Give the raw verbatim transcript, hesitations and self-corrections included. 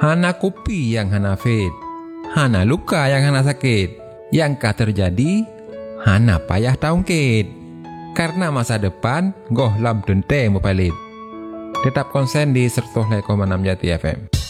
hana kopi yang hana fit, hana luka yang hana sakit, yang ka terjadi hana payah taungkit. Karena masa depan goh lam dente mupalit. Tetap konsen di seratus koma enam Jati F M.